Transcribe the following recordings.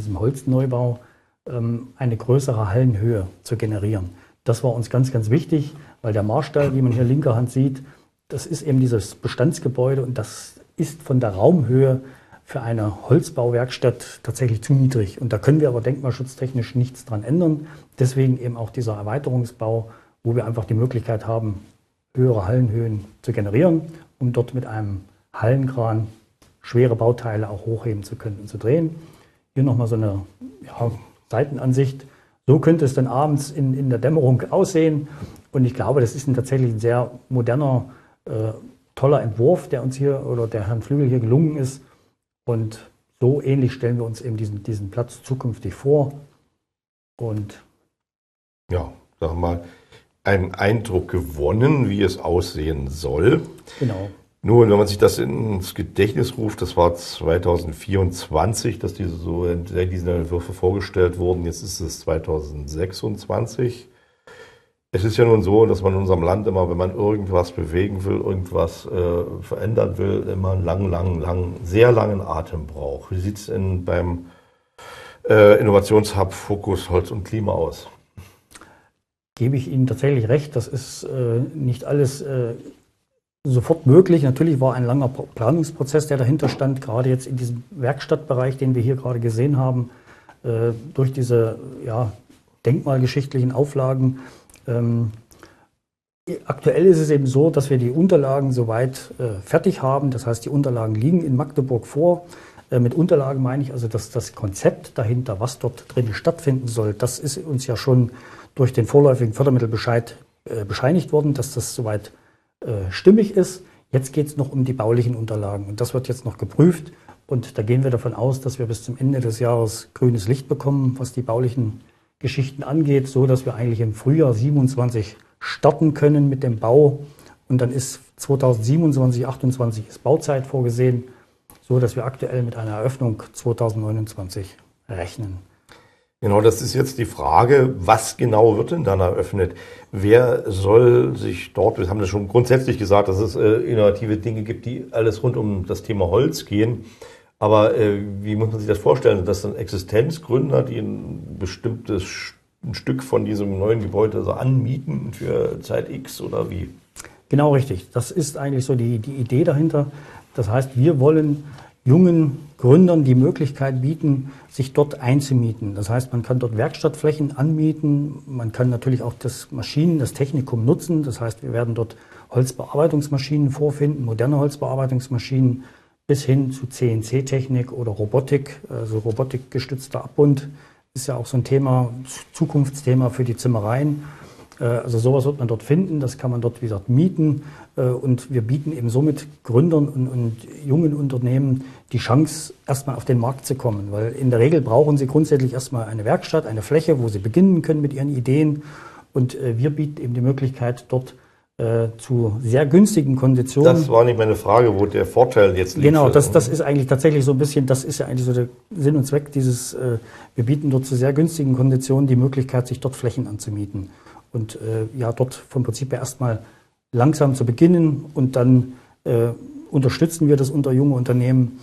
diesem Holzneubau eine größere Hallenhöhe zu generieren. Das war uns ganz, ganz wichtig, weil der Marstall, wie man hier linker Hand sieht, das ist eben dieses Bestandsgebäude und das ist von der Raumhöhe für eine Holzbauwerkstatt tatsächlich zu niedrig. Und da können wir aber denkmalschutztechnisch nichts dran ändern. Deswegen eben auch dieser Erweiterungsbau, wo wir einfach die Möglichkeit haben, höhere Hallenhöhen zu generieren, um dort mit einem Hallenkran schwere Bauteile auch hochheben zu können und zu drehen. Hier nochmal so eine Seitenansicht. So könnte es dann abends in der Dämmerung aussehen. Und ich glaube, das ist tatsächlich ein sehr moderner, toller Entwurf, der uns hier oder der Herrn Flügel hier gelungen ist. Und so ähnlich stellen wir uns eben diesen Platz zukünftig vor. Und ja, sagen wir mal, einen Eindruck gewonnen, wie es aussehen soll. Genau. Nur, wenn man sich das ins Gedächtnis ruft, das war 2024, dass diese Entwürfe vorgestellt wurden. Jetzt ist es 2026. Es ist ja nun so, dass man in unserem Land immer, wenn man irgendwas bewegen will, irgendwas verändern will, immer einen sehr langen Atem braucht. Wie sieht es denn beim Innovationshub Fokus Holz und Klima aus? Gebe ich Ihnen tatsächlich recht, das ist nicht alles sofort möglich. Natürlich war ein langer Planungsprozess, der dahinter stand, gerade jetzt in diesem Werkstattbereich, den wir hier gerade gesehen haben, durch diese denkmalgeschichtlichen Auflagen. Aktuell ist es eben so, dass wir die Unterlagen soweit fertig haben. Das heißt, die Unterlagen liegen in Magdeburg vor. Mit Unterlagen meine ich also, dass das Konzept dahinter, was dort drin stattfinden soll, das ist uns ja schon durch den vorläufigen Fördermittelbescheid bescheinigt worden, dass das soweit stimmig ist. Jetzt geht es noch um die baulichen Unterlagen und das wird jetzt noch geprüft. Und da gehen wir davon aus, dass wir bis zum Ende des Jahres grünes Licht bekommen, was die baulichen Geschichten angeht, so dass wir eigentlich im Frühjahr 27 starten können mit dem Bau. Und dann ist 2027, 28 ist Bauzeit vorgesehen, so dass wir aktuell mit einer Eröffnung 2029 rechnen. Genau, das ist jetzt die Frage, was genau wird denn dann eröffnet? Wer soll sich dort, wir haben das schon grundsätzlich gesagt, dass es innovative Dinge gibt, die alles rund um das Thema Holz gehen. Aber wie muss man sich das vorstellen? Sind das dann Existenzgründer, die ein bestimmtes Stück von diesem neuen Gebäude also anmieten für Zeit X oder wie? Genau richtig. Das ist eigentlich so die Idee dahinter. Das heißt, wir wollen jungen Gründern die Möglichkeit bieten, sich dort einzumieten. Das heißt, man kann dort Werkstattflächen anmieten. Man kann natürlich auch das Technikum nutzen. Das heißt, wir werden dort Holzbearbeitungsmaschinen vorfinden, moderne Holzbearbeitungsmaschinen, bis hin zu CNC-Technik oder Robotik, also robotikgestützter Abbund ist ja auch so ein Thema, Zukunftsthema für die Zimmereien. Also sowas wird man dort finden, das kann man dort, wie gesagt, mieten. Und wir bieten eben somit Gründern und jungen Unternehmen die Chance, erstmal auf den Markt zu kommen. Weil in der Regel brauchen sie grundsätzlich erstmal eine Werkstatt, eine Fläche, wo sie beginnen können mit ihren Ideen. Und wir bieten eben die Möglichkeit, dort zu sehr günstigen Konditionen. Das war nicht meine Frage, wo der Vorteil jetzt liegt. Genau, das ist eigentlich tatsächlich so ein bisschen, das ist ja eigentlich so der Sinn und Zweck dieses, wir bieten dort zu sehr günstigen Konditionen die Möglichkeit, sich dort Flächen anzumieten. Und dort vom Prinzip her erstmal langsam zu beginnen und dann unterstützen wir das junge Unternehmen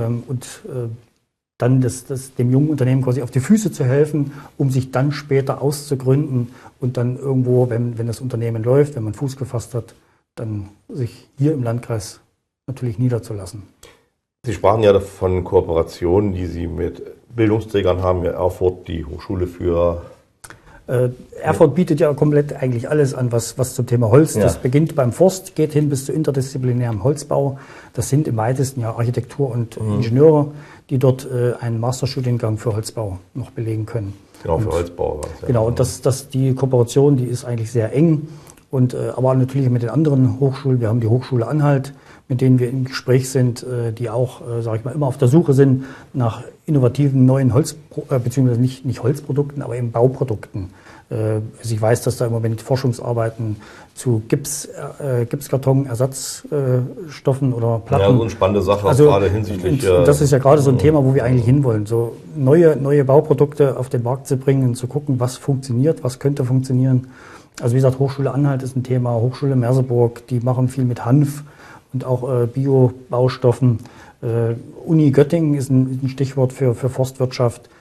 dann dem jungen Unternehmen quasi auf die Füße zu helfen, um sich dann später auszugründen und dann irgendwo, wenn das Unternehmen läuft, wenn man Fuß gefasst hat, dann sich hier im Landkreis natürlich niederzulassen. Sie sprachen ja von Kooperationen, die Sie mit Bildungsträgern haben, Erfurt, die Hochschule für... Erfurt bietet ja komplett eigentlich alles an, was zum Thema Holz. Ja. Das beginnt beim Forst, geht hin bis zu interdisziplinärem Holzbau. Das sind im weitesten ja Architektur und Ingenieure, die dort einen Masterstudiengang für Holzbau noch belegen können. Genau, für Holzbau. Genau, und die Kooperation, die ist eigentlich sehr eng. Und aber natürlich mit den anderen Hochschulen. Wir haben die Hochschule Anhalt, mit denen wir im Gespräch sind, die auch, sage ich mal, immer auf der Suche sind nach innovativen neuen beziehungsweise nicht Holzprodukten, aber eben Bauprodukten. Also ich weiß, dass da im Moment Forschungsarbeiten zu Gipskarton, Ersatzstoffen oder Platten. Ja, so eine spannende Sache, also, gerade hinsichtlich. Und das ist ja gerade so ein Thema, wo wir eigentlich hinwollen, so neue Bauprodukte auf den Markt zu bringen und zu gucken, was funktioniert, was könnte funktionieren. Also wie gesagt, Hochschule Anhalt ist ein Thema, Hochschule Merseburg, die machen viel mit Hanf und auch Bio-Baustoffen. Uni Göttingen ist ein Stichwort für Forstwirtschaft.